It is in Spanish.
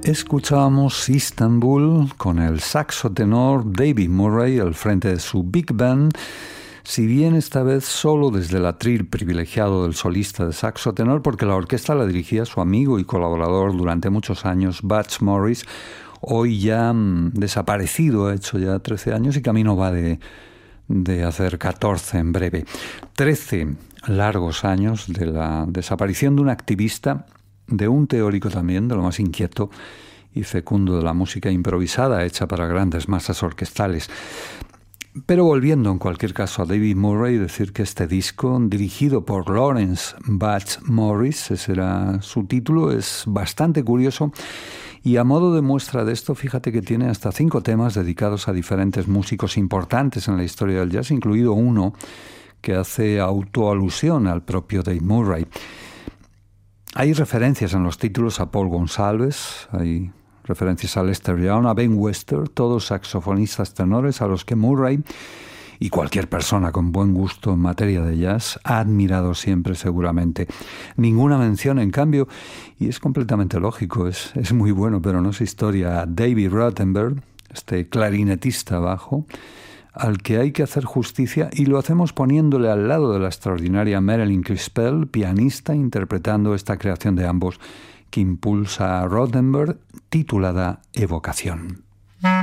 Escuchábamos Istanbul con el saxo tenor David Murray al frente de su Big Band, si bien esta vez solo desde el atril privilegiado del solista de saxo tenor, porque la orquesta la dirigía su amigo y colaborador durante muchos años, Butch Morris, hoy ya desaparecido, ha hecho ya 13 años y camino va de hacer 14 en breve. 13 largos años de la desaparición de un activista, de un teórico también, de lo más inquieto y fecundo de la música improvisada hecha para grandes masas orquestales. Pero volviendo en cualquier caso a David Murray, decir que este disco, dirigido por Lawrence Butch Morris, ese era su título, es bastante curioso. Y a modo de muestra de esto, fíjate que tiene hasta 5 temas dedicados a diferentes músicos importantes en la historia del jazz, incluido uno que hace autoalusión al propio Dave Murray. Hay referencias en los títulos a Paul Gonsalves, hay referencias a Lester Young, a Ben Webster, todos saxofonistas tenores a los que Murray y cualquier persona con buen gusto en materia de jazz ha admirado siempre seguramente. Ninguna mención, en cambio, y es completamente lógico, es muy bueno, pero no es historia, a David Rothenberg, este clarinetista bajo, al que hay que hacer justicia, y lo hacemos poniéndole al lado de la extraordinaria Marilyn Crispell, pianista, interpretando esta creación de ambos que impulsa a Rothenberg, titulada Evocación.